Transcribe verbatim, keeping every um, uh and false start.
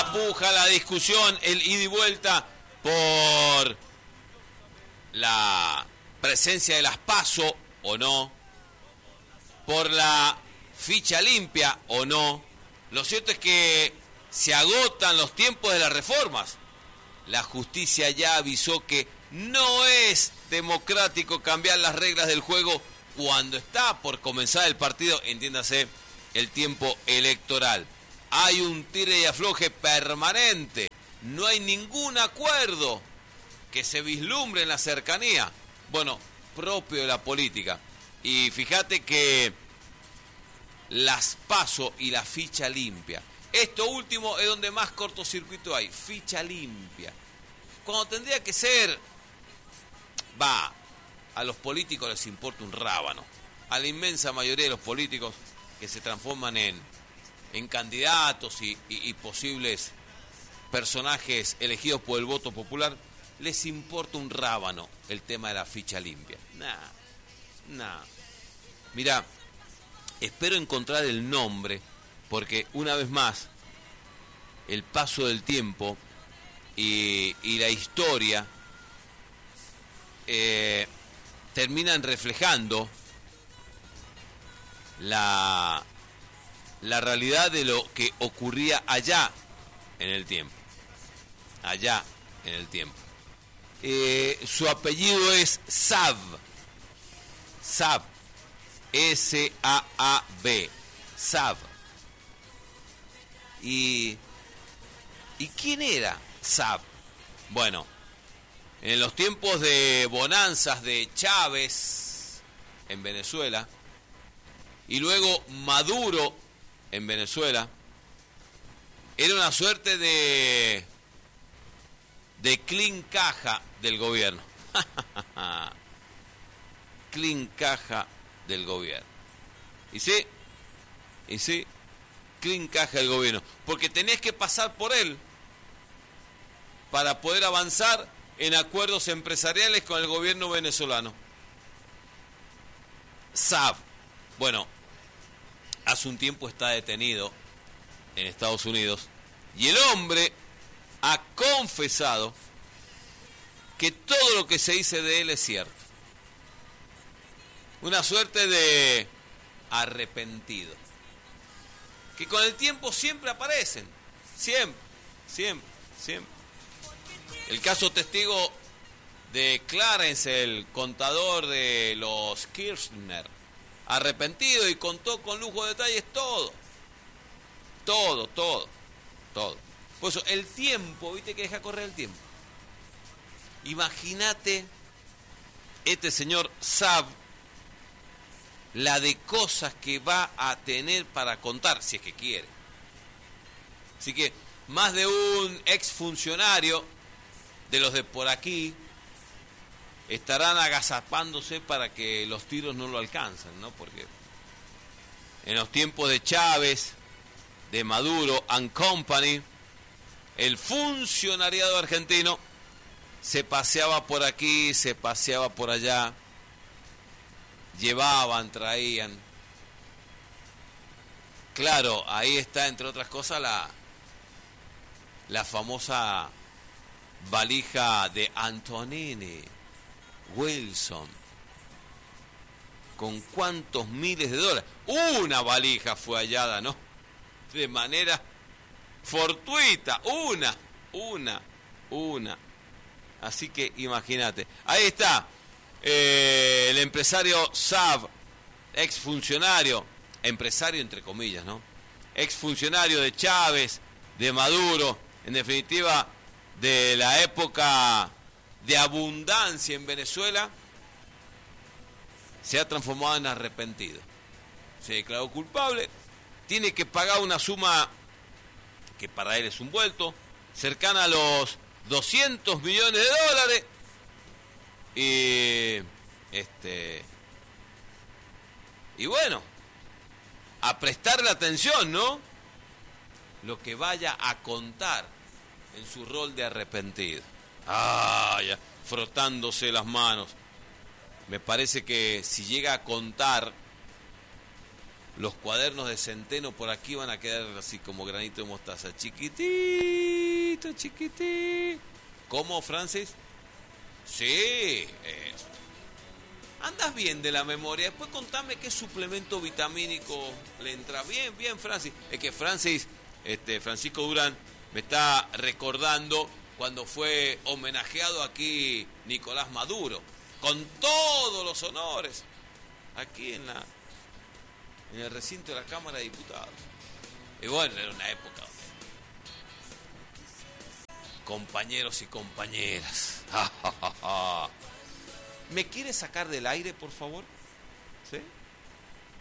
la puja, la discusión, el ida y vuelta por la presencia de las PASO o no, por la ficha limpia o no. Lo cierto es que se agotan los tiempos de las reformas. La justicia ya avisó que no es democrático cambiar las reglas del juego cuando está por comenzar el partido, entiéndase, el tiempo electoral. Hay un tire y afloje permanente. No hay ningún acuerdo que se vislumbre en la cercanía. Bueno, propio de la política. Y fíjate que las PASO y la ficha limpia. Esto último es donde más cortocircuito hay. Ficha limpia. Cuando tendría que ser... Va, a los políticos les importa un rábano. A la inmensa mayoría de los políticos que se transforman en, en candidatos y, y, y posibles personajes elegidos por el voto popular, les importa un rábano el tema de la ficha limpia. Nah, nah. Mira, espero encontrar el nombre, porque una vez más, el paso del tiempo y, y la historia eh, terminan reflejando la, la realidad de lo que ocurría allá en el tiempo. Allá en el tiempo. Eh, su apellido es Saab. Saab. S A A B. Saab. Y, ¿Y quién era Saab? Bueno, en los tiempos de bonanzas de Chávez en Venezuela y luego Maduro en Venezuela, era una suerte de de clean caja del gobierno. Clean caja del gobierno. Y sí, y sí, clean caja del gobierno, porque tenés que pasar por él para poder avanzar en acuerdos empresariales con el gobierno venezolano. Saab, bueno, hace un tiempo está detenido en Estados Unidos y el hombre ha confesado que todo lo que se dice de él es cierto. Una suerte de arrepentido, que con el tiempo siempre aparecen, siempre, siempre, siempre. El caso testigo de Clarence, el contador de los Kirchner, arrepentido y contó con lujo de detalles todo, todo, todo, todo. Por eso el tiempo, viste que deja correr el tiempo. Imagínate este señor Saab, la de cosas que va a tener para contar, si es que quiere. Así que más de un exfuncionario de los de por aquí estarán agazapándose para que los tiros no lo alcancen, ¿no? Porque en los tiempos de Chávez, de Maduro and Company, el funcionariado argentino se paseaba por aquí, se paseaba por allá, llevaban, traían. Claro, ahí está, entre otras cosas, la, la famosa valija de Antonini Wilson. ¿Con cuántos miles de dólares? Una valija fue hallada, ¿no? De manera fortuita, una, una, una. Así que imagínate. Ahí está, eh, el empresario Saab, exfuncionario, empresario entre comillas, ¿no? Exfuncionario de Chávez, de Maduro, en definitiva, de la época de abundancia en Venezuela, se ha transformado en arrepentido. Se declaró culpable, tiene que pagar una suma que para él es un vuelto, cercana a los doscientos millones de dólares, y este y bueno, a prestarle atención, ¿no? Lo que vaya a contar en su rol de arrepentido. Ah, ya, frotándose las manos. Me parece que si llega a contar los cuadernos de Centeno por aquí van a quedar así como granito de mostaza. Chiquitito, chiquitito. ¿Cómo, Francis? Sí, eso. Andas bien de la memoria. Después contame qué suplemento vitamínico le entra. Bien, bien, Francis. Es que Francis, este, Francisco Durán, me está recordando cuando fue homenajeado aquí Nicolás Maduro, con todos los honores, aquí en la en el recinto de la Cámara de Diputados. Y bueno, era una época donde compañeros y compañeras. ¿Me quiere sacar del aire, por favor? ¿Sí?